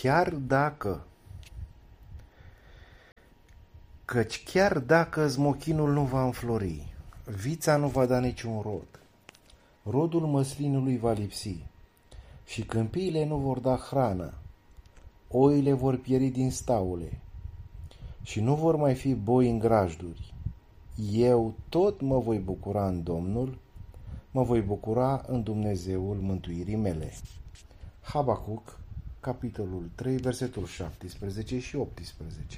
Căci chiar dacă smochinul nu va înflori, vița nu va da niciun rod, rodul măslinului va lipsi și câmpiile nu vor da hrană, oile vor pieri din staule și nu vor mai fi boi în grajduri. Eu tot mă voi bucura în Domnul, mă voi bucura în Dumnezeul mântuirii mele. Habacuc, capitolul 3, versetul 17 și 18.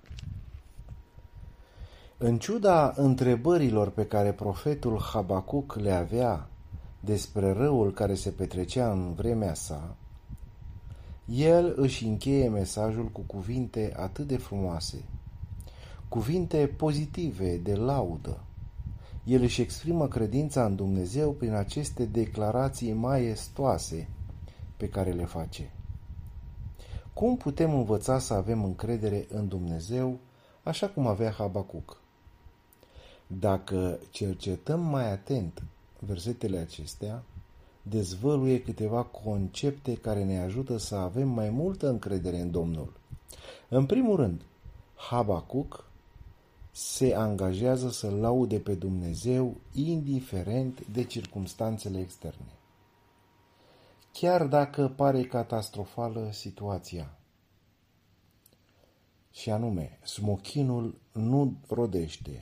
În ciuda întrebărilor pe care profetul Habacuc le avea despre răul care se petrecea în vremea sa, el își încheie mesajul cu cuvinte atât de frumoase, cuvinte pozitive de laudă. El își exprimă credința în Dumnezeu prin aceste declarații maestoase pe care le face. Cum putem învăța să avem încredere în Dumnezeu așa cum avea Habacuc? Dacă cercetăm mai atent versetele acestea, dezvăluie câteva concepte care ne ajută să avem mai multă încredere în Domnul. În primul rând, Habacuc se angajează să laude pe Dumnezeu indiferent de circumstanțele externe. Chiar dacă pare catastrofală situația, și anume, smochinul nu rodește.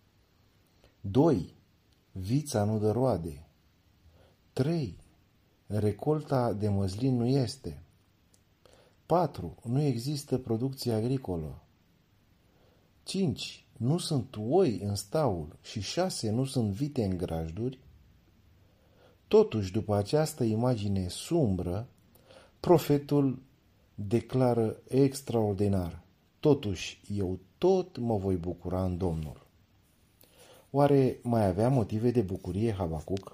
2. Vița nu dă roade. 3. Recolta de măslin nu este. 4. Nu există producție agricolă. 5. Nu sunt oi în staul și 6. Nu sunt vite în grajduri. Totuși, după această imagine sumbră, profetul declară extraordinar: totuși, eu tot mă voi bucura în Domnul. Oare mai avea motive de bucurie Habacuc?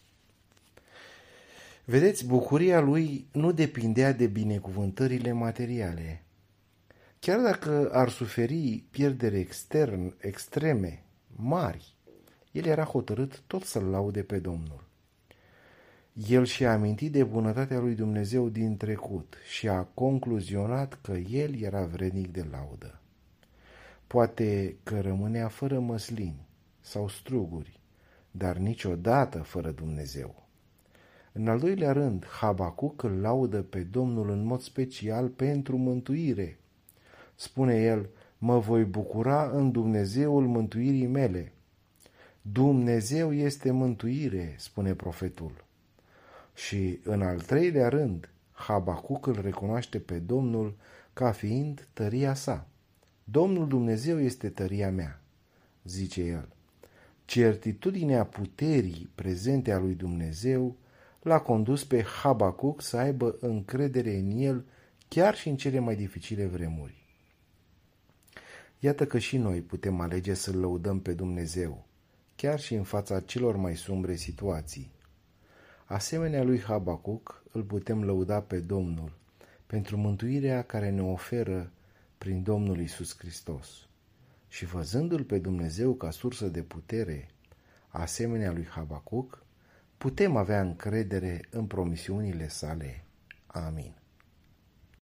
Vedeți, bucuria lui nu depindea de binecuvântările materiale. Chiar dacă ar suferi pierderi extreme, mari, el era hotărât tot să-L laude pe Domnul. El și-a amintit de bunătatea lui Dumnezeu din trecut și a concluzionat că el era vrednic de laudă. Poate că rămânea fără măslini sau struguri, dar niciodată fără Dumnezeu. În al doilea rând, Habacuc îl laudă pe Domnul în mod special pentru mântuire. Spune el: mă voi bucura în Dumnezeul mântuirii mele. Dumnezeu este mântuire, spune profetul. Și în al treilea rând, Habacuc îl recunoaște pe Domnul ca fiind tăria sa. Domnul Dumnezeu este tăria mea, zice el. Certitudinea puterii prezente a lui Dumnezeu l-a condus pe Habacuc să aibă încredere în el chiar și în cele mai dificile vremuri. Iată că și noi putem alege să-L lăudăm pe Dumnezeu, chiar și în fața celor mai sumbre situații. Asemenea lui Habacuc, îl putem lăuda pe Domnul pentru mântuirea care ne oferă prin Domnul Iisus Hristos. Și văzându-L pe Dumnezeu ca sursă de putere, asemenea lui Habacuc, putem avea încredere în promisiunile sale. Amin.